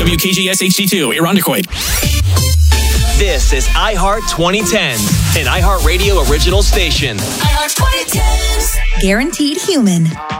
WKGS HD2, Irondequoit. This is iHeart 2010s, an iHeartRadio original station. iHeart 2010s. Guaranteed human.